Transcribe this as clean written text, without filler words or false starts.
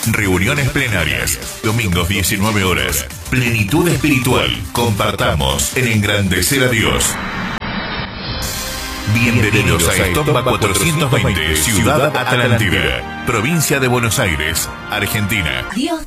Reuniones plenarias. Domingos 19 horas. Plenitud espiritual. Compartamos en engrandecer a Dios. Bienvenidos a Estomba 420, Ciudad Atlántida, provincia de Buenos Aires, Argentina.